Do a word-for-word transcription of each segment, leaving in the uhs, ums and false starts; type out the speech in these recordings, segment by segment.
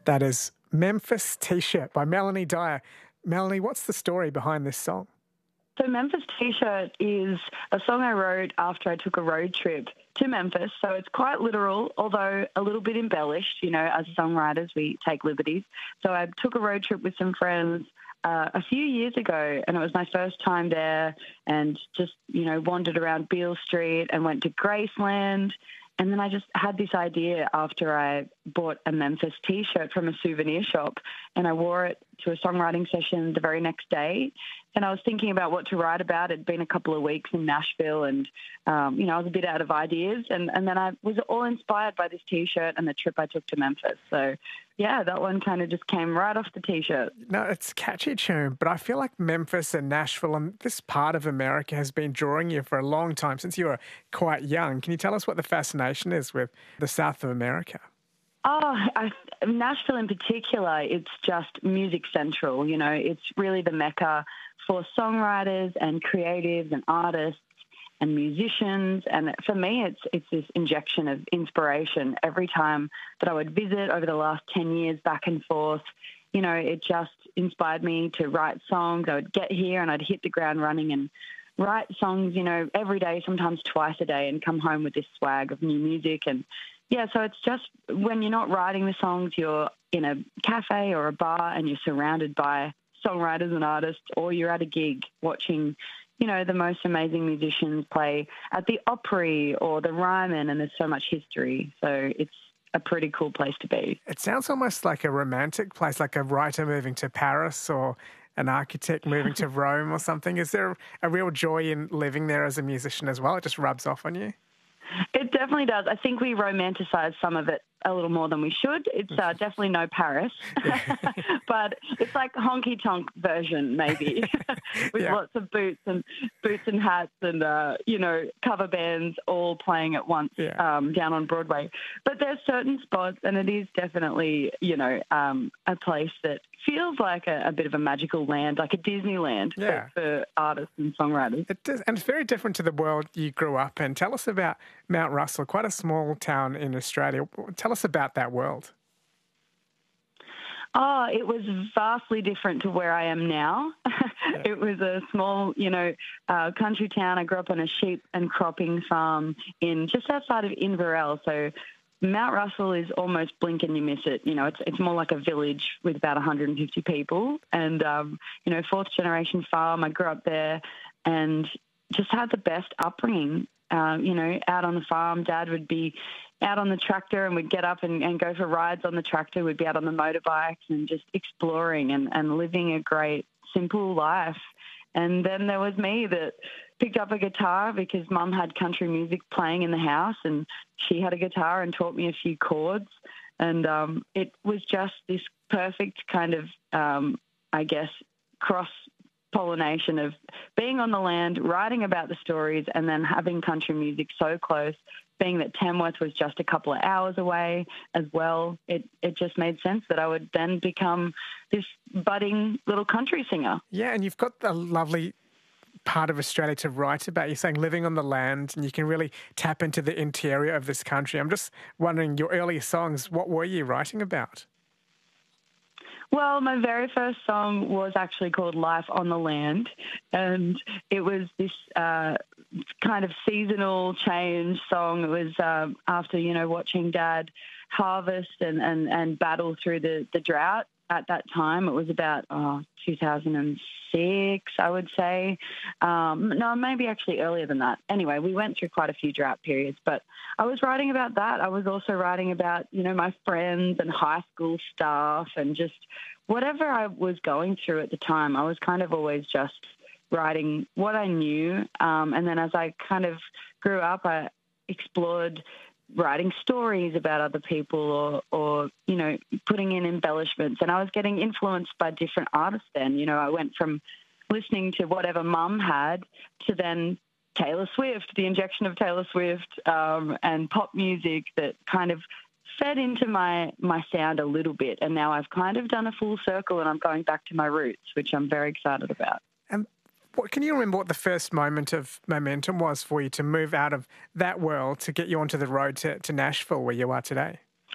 That is Memphis T-shirt by Melanie Dyer. Melanie, what's the story behind this song? So Memphis T-shirt is a song I wrote after I took a road trip to Memphis. So it's quite literal, although a little bit embellished. You know, as songwriters, we take liberties. So I took a road trip with some friends uh, a few years ago, and it was my first time there, and just, you know, wandered around Beale Street and went to Graceland. And then I just had this idea after I bought a Memphis T-shirt from a souvenir shop, and I wore it to a songwriting session the very next day. And I was thinking about what to write about. It'd been a couple of weeks in Nashville, and, um, you know, I was a bit out of ideas. And, and then I was all inspired by this T-shirt and the trip I took to Memphis. So, yeah, that one kind of just came right off the T-shirt. No, it's a catchy tune, but I feel like Memphis and Nashville and this part of America has been drawing you for a long time, since you were quite young. Can you tell us what the fascination is with the South of America? Oh, I, Nashville in particular, it's just music central. You know, it's really the mecca for songwriters and creatives and artists and musicians. And for me, it's it's this injection of inspiration every time that I would visit over the last ten years, back and forth. You know, it just inspired me to write songs. I would get here and I'd hit the ground running and write songs, you know, every day, sometimes twice a day, and come home with this swag of new music. And yeah, so it's just when you're not writing the songs, you're in a cafe or a bar and you're surrounded by songwriters and artists, or you're at a gig watching, you know, the most amazing musicians play at the Opry or the Ryman, and there's so much history. So it's a pretty cool place to be. It sounds almost like a romantic place, like a writer moving to Paris or an architect moving to Rome or something. Is there a real joy in living there as a musician as well? It just rubs off on you? It definitely does. I think we romanticize some of it a little more than we should. It's uh, definitely no Paris, but it's like honky tonk version maybe, with yeah. lots of boots and boots and hats and uh, you know, cover bands all playing at once yeah. um, down on Broadway. But there's certain spots, and it is definitely, you know, um, a place that feels like a, a bit of a magical land, like a Disneyland yeah. for, for artists and songwriters. It does, and it's very different to the world you grew up in. Tell us about Mount Russell, quite a small town in Australia. Tell us about that world. Oh, it was vastly different to where I am now. Yeah. It was a small, you know, uh, country town. I grew up on a sheep and cropping farm in just outside of Inverell. So Mount Russell is almost blink and you miss it. You know, it's it's more like a village with about one hundred fifty people. And, um, you know, fourth generation farm. I grew up there and just had the best upbringing. Uh, you know, out on the farm, Dad would be out on the tractor and we'd get up and, and go for rides on the tractor. We'd be out on the motorbikes and just exploring and, and living a great, simple life. And then there was me that picked up a guitar because Mum had country music playing in the house, and she had a guitar and taught me a few chords. And um, it was just this perfect kind of, um, I guess, cross pollination of being on the land, writing about the stories, and then having country music so close, being that Tamworth was just a couple of hours away as well. It it just made sense that I would then become this budding little country singer. Yeah, and you've got the lovely part of Australia to write about. You're saying living on the land, and you can really tap into the interior of this country. I'm just wondering, your earlier songs, what were you writing about? Well, my very first song was actually called Life on the Land, and it was this uh, kind of seasonal change song. It was uh, after, you know, watching Dad harvest and, and, and battle through the, the drought at that time. It was about oh, two thousand six, I would say. Um, no, maybe actually earlier than that. Anyway, we went through quite a few drought periods, but I was writing about that. I was also writing about, you know, my friends and high school stuff and just whatever I was going through at the time. I was kind of always just writing what I knew. Um, and then as I kind of grew up, I explored writing stories about other people or, or, you know, putting in embellishments. And I was getting influenced by different artists then. You know, I went from listening to whatever Mum had to then Taylor Swift, the injection of Taylor Swift um, and pop music that kind of fed into my, my sound a little bit. And now I've kind of done a full circle and I'm going back to my roots, which I'm very excited about. And what, can you remember what the first moment of momentum was for you to move out of that world to get you onto the road to, to Nashville where you are today?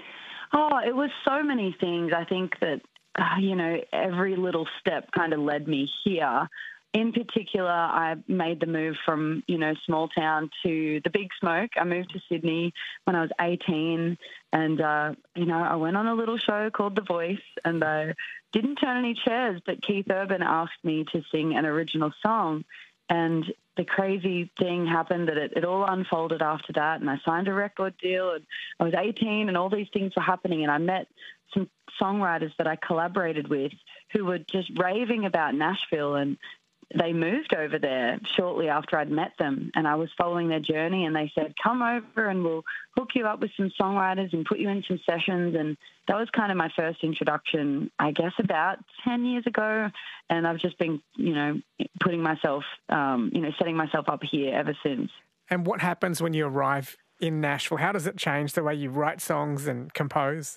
Oh, it was so many things. I think that, uh, you know, every little step kind of led me here. In particular, I made the move from, you know, small town to the big smoke. I moved to Sydney when I was eighteen and, uh, you know, I went on a little show called The Voice and I didn't turn any chairs, but Keith Urban asked me to sing an original song. And the crazy thing happened that it, it all unfolded after that, and I signed a record deal, and I was eighteen, and all these things were happening, and I met some songwriters that I collaborated with who were just raving about Nashville, and they moved over there shortly after I'd met them, and I was following their journey, and they said, come over and we'll hook you up with some songwriters and put you in some sessions. And that was kind of my first introduction, I guess, about ten years ago. And I've just been, you know, putting myself, um, you know, setting myself up here ever since. And what happens when you arrive in Nashville? How does it change the way you write songs and compose?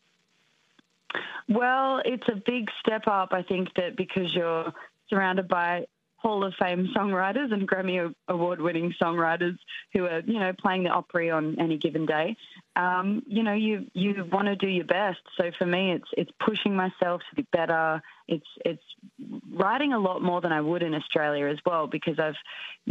Well, it's a big step up. I think that because you're surrounded by Hall of Fame songwriters and Grammy Award-winning songwriters who are, you know, playing the Opry on any given day. Um, you know, you you want to do your best. So for me, it's it's pushing myself to be better. It's it's writing a lot more than I would in Australia as well because I've